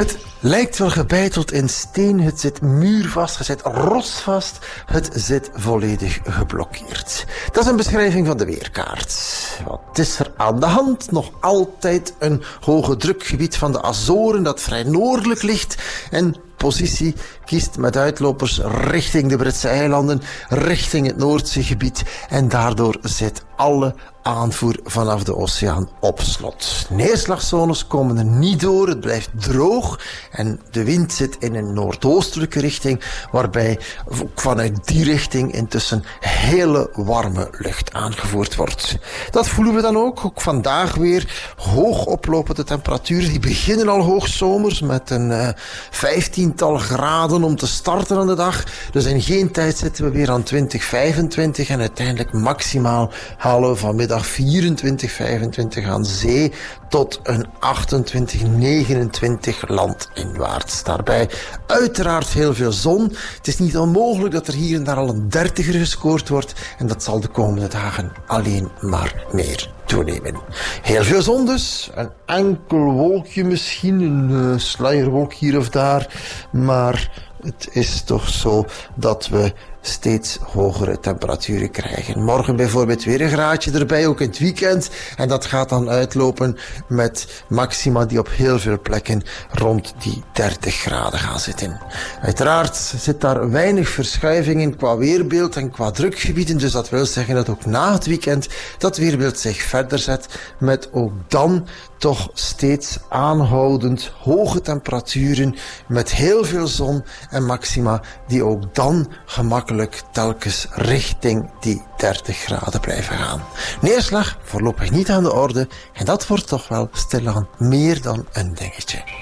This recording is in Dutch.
Het lijkt wel gebeiteld in steen, het zit muurvast, het zit rotsvast, het zit volledig geblokkeerd. Dat is een beschrijving van de weerkaart. Wat is er aan de hand? Nog altijd een hoge drukgebied van de Azoren dat vrij noordelijk ligt en positie kiest met uitlopers richting de Britse eilanden, richting het Noordzeegebied en daardoor zit alle aanvoer vanaf de oceaan op slot. Neerslagzones komen er niet door, het blijft droog en de wind zit in een noordoostelijke richting, waarbij vanuit die richting intussen hele warme lucht aangevoerd wordt. Dat voelen we dan ook vandaag weer. Hoog oplopende temperaturen, die beginnen al hoogsomers met een 15-tal graden om te starten aan de dag. Dus in geen tijd zitten we weer aan 20, 25 en uiteindelijk maximaal halen we vanmiddag 24, 25 aan zee tot een 28, 29 landinwaarts. Daarbij uiteraard heel veel zon. Het is niet onmogelijk dat er hier en daar al een 30er gescoord wordt en dat zal de komende dagen alleen maar meer toenemen. Heel veel zon dus, een enkel wolkje misschien, een sluierwolk hier of daar, maar het is toch zo dat we steeds hogere temperaturen krijgen. Morgen bijvoorbeeld weer een graadje erbij, ook in het weekend. En dat gaat dan uitlopen met maxima die op heel veel plekken rond die 30 graden gaan zitten. Uiteraard zit daar weinig verschuiving in qua weerbeeld en qua drukgebieden. Dus dat wil zeggen dat ook na het weekend dat weerbeeld zich verder zet met ook dan toch steeds aanhoudend hoge temperaturen met heel veel zon en maxima die ook dan gemakkelijk telkens richting die 30 graden blijven gaan. Neerslag voorlopig niet aan de orde en dat wordt toch wel stilaan meer dan een dingetje.